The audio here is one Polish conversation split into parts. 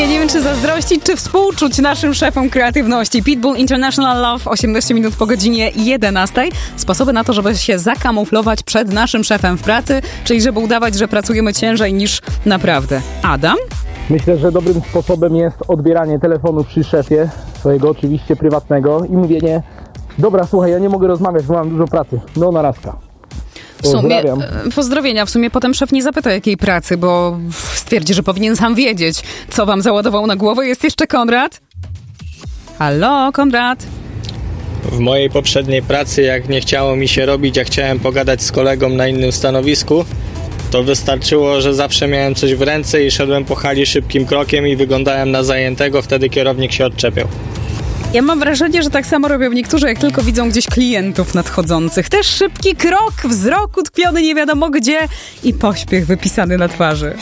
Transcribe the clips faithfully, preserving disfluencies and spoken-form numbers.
Ja nie wiem, czy zazdrościć, czy współczuć naszym szefom kreatywności. Pitbull International Love, osiemnaście minut po godzinie jedenastej. Sposoby na to, żeby się zakamuflować przed naszym szefem w pracy, czyli żeby udawać, że pracujemy ciężej niż naprawdę. Adam? Myślę, że dobrym sposobem jest odbieranie telefonu przy szefie, swojego oczywiście prywatnego, i mówienie: dobra, słuchaj, ja nie mogę rozmawiać, bo mam dużo pracy. No, narazka. W sumie, pozdrowienia. W sumie potem szef nie zapyta, jakiej pracy, bo stwierdzi, że powinien sam wiedzieć, co wam załadował na głowę. Jest jeszcze Konrad? Halo, Konrad? W mojej poprzedniej pracy, jak nie chciało mi się robić, a chciałem pogadać z kolegą na innym stanowisku, to wystarczyło, że zawsze miałem coś w ręce i szedłem po hali szybkim krokiem i wyglądałem na zajętego, wtedy kierownik się odczepiał. Ja mam wrażenie, że tak samo robią niektórzy, jak tylko widzą gdzieś klientów nadchodzących. Też szybki krok, wzrok utkwiony nie wiadomo gdzie i pośpiech wypisany na twarzy.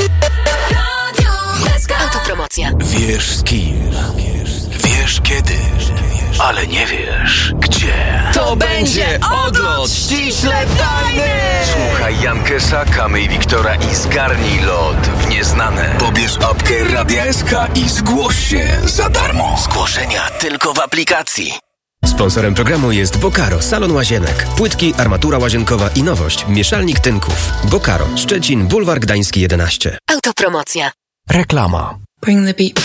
Autopromocja. Wiesz z kim, wiesz kiedy, ale nie wiesz gdzie. To będzie odlot ściśle tajny! Słuchaj Jankesa, Kamy i Wiktora i zgarnij lot w nieznane. Pobierz apkę Radia S K i zgłoś się za darmo. Zgłoszenia tylko w aplikacji. Sponsorem programu jest Bokaro, salon łazienek. Płytki, armatura łazienkowa i nowość, mieszalnik tynków. Bokaro, Szczecin, Bulwar Gdański jedenaście. Autopromocja. Reklama. Bring the beat.